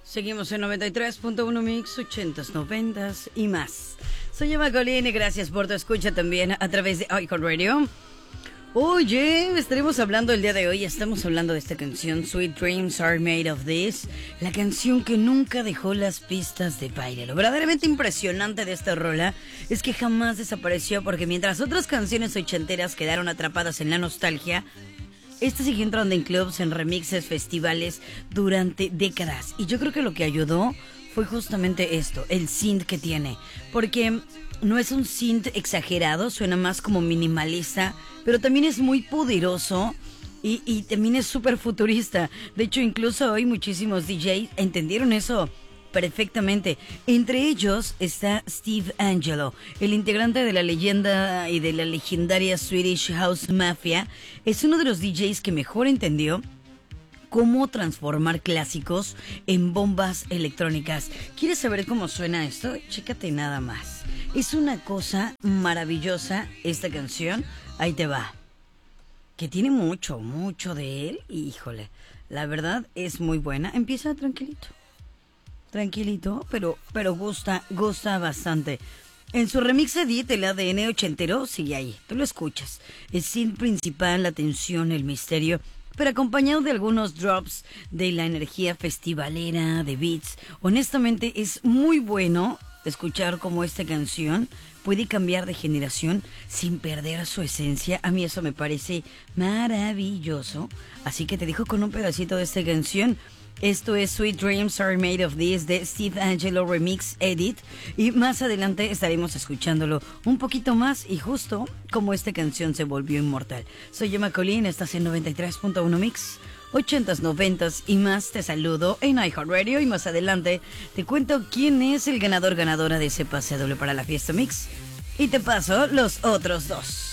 Seguimos en 93.1 Mix, 80s, 90s y más. Soy Emma Colini, gracias por tu escucha también a través de Icon Radio. Oye, estaremos hablando el día de hoy, estamos hablando de esta canción, Sweet Dreams Are Made of This, la canción que nunca dejó las pistas de baile. Lo verdaderamente impresionante de esta rola es que jamás desapareció, porque mientras otras canciones ochenteras quedaron atrapadas en la nostalgia, esta siguió entrando en clubs, en remixes, festivales durante décadas. Y yo creo que lo que ayudó fue justamente esto, el synth que tiene. Porque no es un synth exagerado, suena más como minimalista, pero también es muy poderoso y también es súper futurista. De hecho, incluso hoy muchísimos DJs entendieron eso perfectamente. Entre ellos está Steve Angello, el integrante de la leyenda y de la legendaria Swedish House Mafia. Es uno de los DJs que mejor entendió cómo transformar clásicos en bombas electrónicas. ¿Quieres saber cómo suena esto? Chécate nada más. Es una cosa maravillosa esta canción. Ahí te va. Que tiene mucho de él. Híjole, la verdad es muy buena. Empieza tranquilito, pero gusta bastante. En su remix edit, el ADN ochentero sigue ahí, tú lo escuchas. El synth principal, la tensión, el misterio, pero acompañado de algunos drops de la energía festivalera, de beats. Honestamente es muy bueno escuchar cómo esta canción puede cambiar de generación sin perder su esencia. A mí eso me parece maravilloso. Así que te dejo con un pedacito de esta canción. Esto es Sweet Dreams Are Made of This de Steve Angello Remix Edit. Y más adelante estaremos escuchándolo un poquito más y justo como esta canción se volvió inmortal. Soy Emma Colín, estás en 93.1 Mix, 80s, 90s y más. Te saludo en iHeartRadio y más adelante te cuento quién es el ganadora de ese pase doble para la fiesta Mix. Y te paso los otros dos.